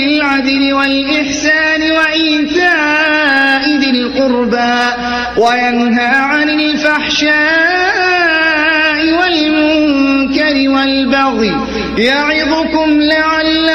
بالعدل والإحسان وإيتاء ذي القربى وينهى عن الفحشاء والمنكر والبغي يعظكم لعلكم